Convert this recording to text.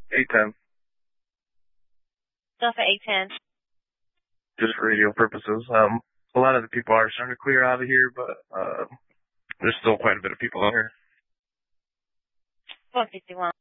810. Go for 810. Just for radio purposes. A lot of the people are starting to clear out of here, but there's still quite a bit of people out here. 451.